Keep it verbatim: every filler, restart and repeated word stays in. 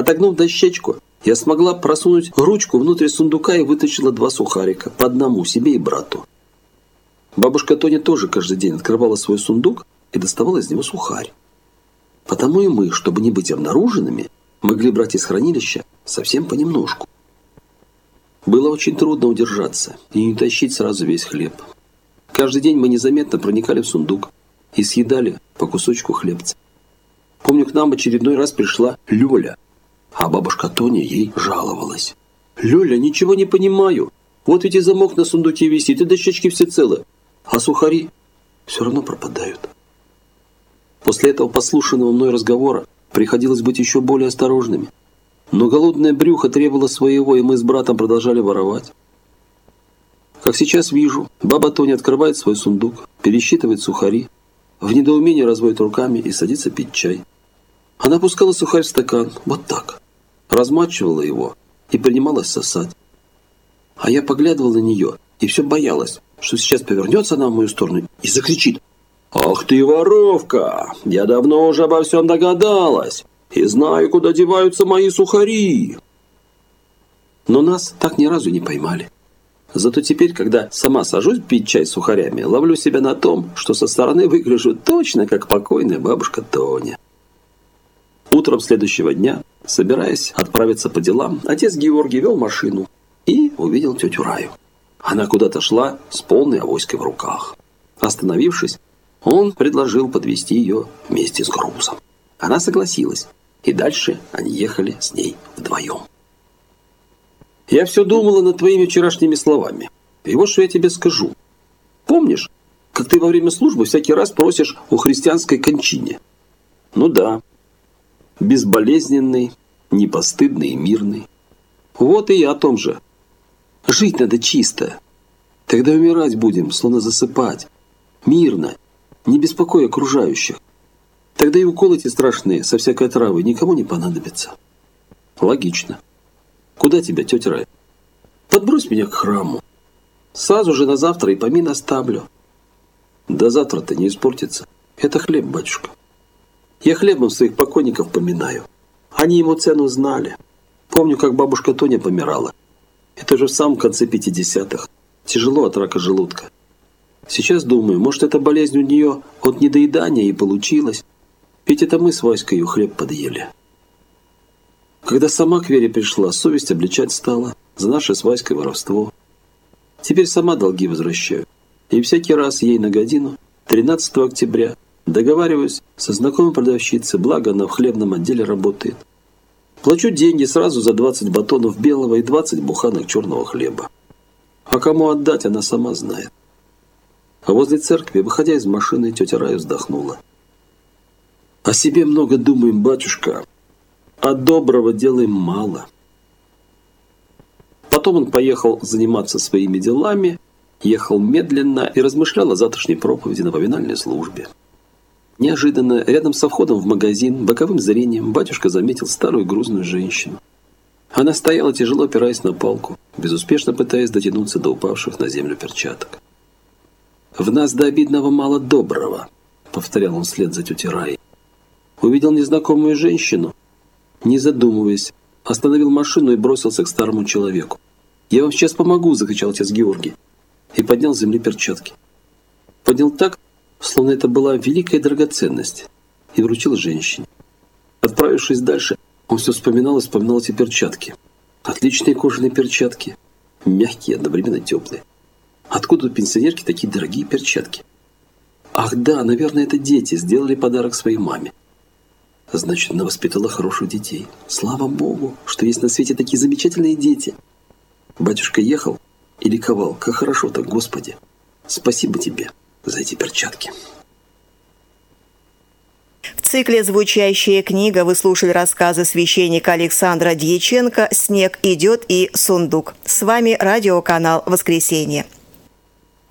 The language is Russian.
Отогнув дощечку, я смогла просунуть ручку внутрь сундука и вытащила два сухарика, по одному, себе и брату. Бабушка Тоня тоже каждый день открывала свой сундук и доставала из него сухарь. Потому и мы, чтобы не быть обнаруженными, могли брать из хранилища совсем понемножку. Было очень трудно удержаться и не тащить сразу весь хлеб. Каждый день мы незаметно проникали в сундук и съедали по кусочку хлебца. Помню, к нам очередной раз пришла Лёля, а бабушка Тоня ей жаловалась. «Лёля, ничего не понимаю. Вот ведь и замок на сундуке висит, и дощечки все целы, а сухари все равно пропадают». После этого послушанного мной разговора приходилось быть еще более осторожными. Но голодное брюхо требовало своего, и мы с братом продолжали воровать. Как сейчас вижу, баба Тоня открывает свой сундук, пересчитывает сухари, в недоумении разводит руками и садится пить чай. Она пускала сухарь в стакан, вот так, размачивала его и принималась сосать. А я поглядывал на нее и все боялась, что сейчас повернется она в мою сторону и закричит: «Ах ты, воровка! Я давно уже обо всем догадалась и знаю, куда деваются мои сухари!» Но нас так ни разу не поймали. Зато теперь, когда сама сажусь пить чай с сухарями, ловлю себя на том, что со стороны выгляжу точно как покойная бабушка Тоня. Утром следующего дня, собираясь отправиться по делам, отец Георгий вел машину и увидел тетю Раю. Она куда-то шла с полной авоськой в руках. Остановившись, он предложил подвезти ее вместе с грузом. Она согласилась, и дальше они ехали с ней вдвоем. «Я все думала над твоими вчерашними словами. И вот что я тебе скажу. Помнишь, как ты во время службы всякий раз просишь о христианской кончине? Ну да. Безболезненный, непостыдный и мирный. Вот и я о том же. Жить надо чисто. Тогда умирать будем, словно засыпать. Мирно, не беспокоя окружающих. Тогда и уколы эти страшные со всякой травы никому не понадобятся». Логично. Куда тебя, тетя Рая? Подбрось меня к храму. Сразу же на завтра и помин оставлю. До завтра-то не испортится. Это хлеб, батюшка. Я хлебом своих покойников поминаю. Они ему цену знали. Помню, как бабушка Тоня помирала. Это же в самом конце пятидесятых. Тяжело от рака желудка. Сейчас думаю, может, эта болезнь у нее от недоедания и получилась. Ведь это мы с Васькой ее хлеб подъели. Когда сама к Вере пришла, совесть обличать стала за наше с Васькой воровство. Теперь сама долги возвращаю. И всякий раз ей на годину, тринадцатого октября, договариваюсь со знакомой продавщицей, благо она в хлебном отделе работает. Плачу деньги сразу за двадцать батонов белого и двадцать буханок черного хлеба. А кому отдать, она сама знает. А возле церкви, выходя из машины, тетя Рая вздохнула. «О себе много думаем, батюшка, а доброго делаем мало». Потом он поехал заниматься своими делами, ехал медленно и размышлял о завтрашней проповеди на поминальной службе. Неожиданно, рядом со входом в магазин, боковым зрением, батюшка заметил старую грузную женщину. Она стояла, тяжело опираясь на палку, безуспешно пытаясь дотянуться до упавших на землю перчаток. «В нас до обидного мало доброго», — повторял он вслед за тетей Раей. Увидел незнакомую женщину, не задумываясь, остановил машину и бросился к старому человеку. «Я вам сейчас помогу!» – закричал отец Георгий. И поднял с земли перчатки. Поднял так, словно это была великая драгоценность, и вручил женщине. Отправившись дальше, он все вспоминал и вспоминал эти перчатки. Отличные кожаные перчатки, мягкие, одновременно теплые. Откуда у пенсионерки такие дорогие перчатки? Ах да, наверное, это дети сделали подарок своей маме. Значит, она воспитала хороших детей. Слава Богу, что есть на свете такие замечательные дети. Батюшка ехал и ликовал. Как хорошо так, Господи. Спасибо тебе за эти перчатки. В цикле «Звучащая книга» вы слушали рассказы священника Александра Дьяченко «Снег идет» и «Сундук». С вами радиоканал «Воскресенье».